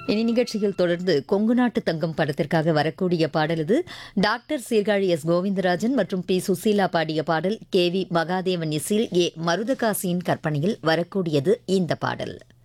இனி நிகழ்ச்சியில் தொடர்ந்து கொங்கு நாட்டு தங்கம் படத்திற்காக வரக்கூடிய பாடல் இது. டாக்டர் சீர்காழி எஸ் கோவிந்தராஜன் மற்றும் பி சுசீலா பாடிய பாடல். KV மகாதேவன் இசையில் மருதகாசியின் கற்பனையில் வரக்கூடியது இந்த பாடல்.